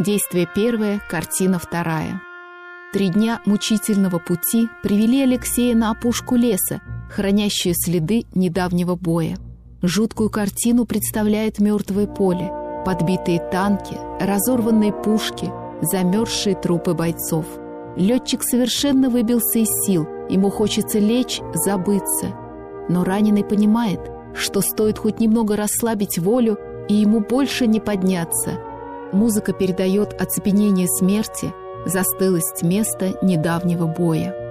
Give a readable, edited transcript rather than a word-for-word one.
Действие первое, картина вторая. 3 дня мучительного пути привели Алексея на опушку леса, хранящую следы недавнего боя. Жуткую картину представляет мертвое поле, подбитые танки, разорванные пушки, замерзшие трупы бойцов. Летчик совершенно выбился из сил, ему хочется лечь, забыться. Но раненый понимает, что стоит хоть немного расслабить волю, и ему больше не подняться. Музыка передает оцепенение смерти, застылость места недавнего боя.